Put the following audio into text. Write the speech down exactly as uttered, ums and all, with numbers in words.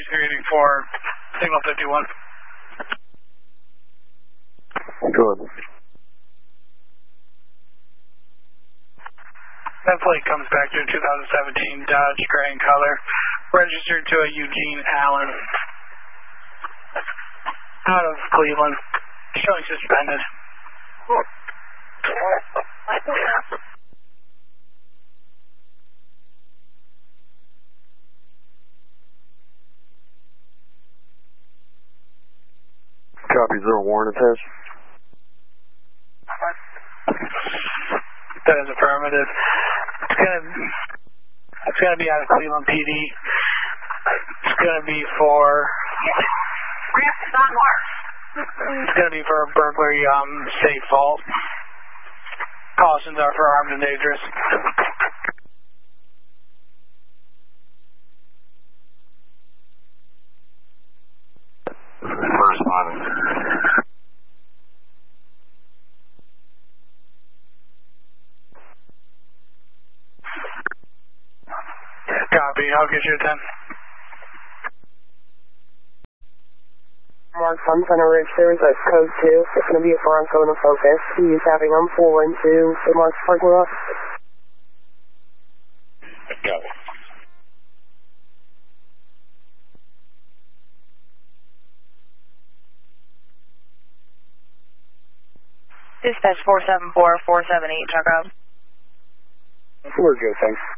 reading for signal fifty-one. Good. That plate comes back to a two thousand seventeen Dodge gray in color, registered to a Eugene Allen out of Cleveland, showing suspended. Copy, is there a warrant attached? That is affirmative. It's gonna, it's gonna be out of Cleveland P D. It's gonna be for. It's gonna be for a burglary, um, safe vault. Cautions are for armed and dangerous. First one. Copy, I'll get you a ten. Mark one, Center Ridge, there is a code two. It's going to be a Bronco and a Focus. He's having them pull into the Mark's parking lot. Go. Dispatch four seven four, four seven eight, check out. We're good, thanks.